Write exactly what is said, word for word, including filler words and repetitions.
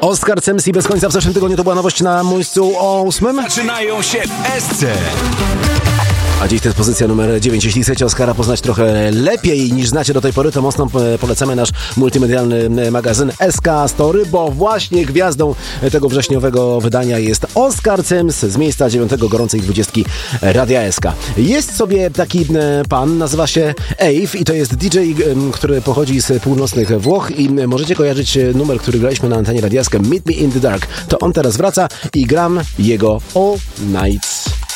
Oscar Cemsi bez końca w zeszłym tygodniu to była nowość na miejscu ósmym. Zaczynają się w S C. A dziś to jest pozycja numer dziewięć. Jeśli chcecie Oscara poznać trochę lepiej niż znacie do tej pory, to mocno polecamy nasz multimedialny magazyn S K Story, bo właśnie gwiazdą tego wrześniowego wydania jest Oscar Cems z miejsca dziewiątego gorącej dwudziestki Radia S K. Jest sobie taki pan, nazywa się Ave i to jest D J, który pochodzi z północnych Włoch i możecie kojarzyć numer, który graliśmy na antenie Radia S K, Meet Me in the Dark. To on teraz wraca i gram jego All Night.